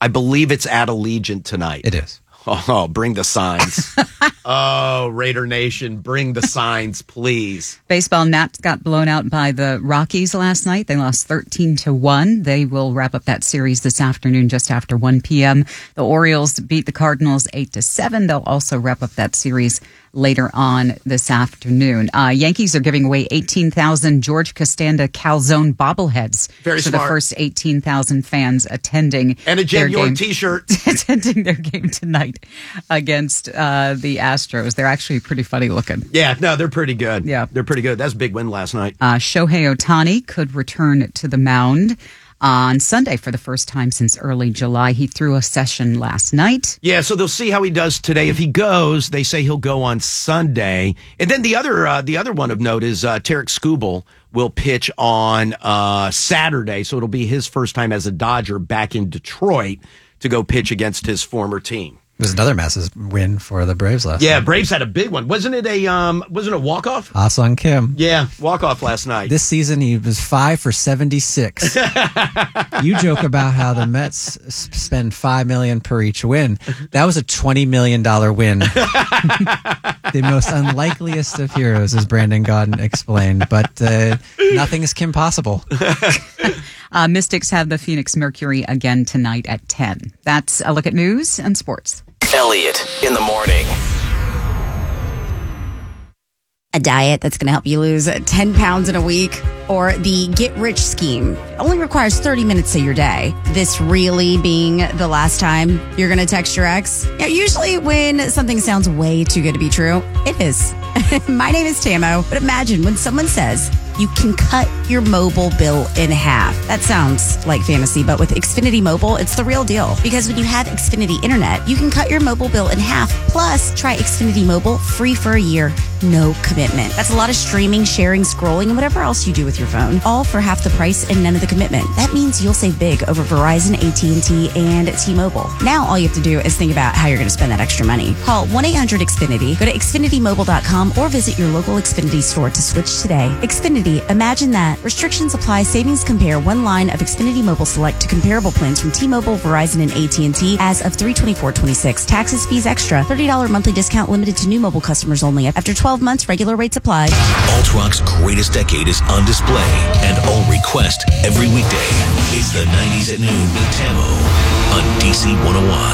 I believe it's at Allegiant tonight. It is. Oh, bring the signs. Oh, Raider Nation, bring the signs, please. Baseball, Nats got blown out by the Rockies last night. They lost 13-1. They will wrap up that series this afternoon just after 1 p.m. The Orioles beat the Cardinals 8-7. They'll also wrap up that series later on this afternoon. Yankees are giving away 18,000 George Costanza calzone bobbleheads Very to smart. the first 18,000 fans attending And a Jen York t-shirt. attending their game tonight against the Astros. They're actually pretty funny looking. Yeah, no, they're pretty good. Yeah. They're pretty good. That's a big win last night. Shohei Ohtani could return to the mound on Sunday for the first time since early July. He threw a session last night. Yeah, so they'll see how he does today. If he goes, they say he'll go on Sunday. And then the other one of note is Tarek Skubal will pitch on Saturday. So it'll be his first time as a Dodger back in Detroit to go pitch against his former team. It was another massive win for the Braves last Yeah, night. Braves had a big one. Wasn't it a walk-off? Ah-Sung Kim. Yeah, walk-off last night. This season, he was 5 for 76. You joke about how the Mets spend $5 million per each win. That was a $20 million win. The most unlikeliest of heroes, as Brandon Gaudin explained. But nothing is Kim possible. Mystics have the Phoenix Mercury again tonight at 10. That's a look at news and sports. Elliot in the morning. A diet that's going to help you lose 10 pounds in a week, or the Get Rich scheme only requires 30 minutes of your day. This really being the last time you're going to text your ex. Yeah, usually when something sounds way too good to be true, it is. My name is Tamo, but imagine when someone says you can cut your mobile bill in half. That sounds like fantasy, but with Xfinity Mobile, it's the real deal. Because when you have Xfinity Internet, you can cut your mobile bill in half. Plus, try Xfinity Mobile free for a year, no commitment. That's a lot of streaming, sharing, scrolling, and whatever else you do with your phone, all for half the price and none of the commitment. That means you'll save big over Verizon, AT&T, and T-Mobile. Now, all you have to do is think about how you're going to spend that extra money. Call 1-800-XFINITY, go to XfinityMobile.com, or visit your local Xfinity store to switch today. Xfinity, imagine that. Restrictions apply. Savings compare. One line of Xfinity Mobile Select to comparable plans from T-Mobile, Verizon, and AT&T as of 3/24/26. Taxes, fees extra. $30 monthly discount limited to new mobile customers only. After 12 months, regular rates apply. Alt Rock's greatest decade is on display and all request every weekday. It's the 90s at noon with Tamo on DC 101.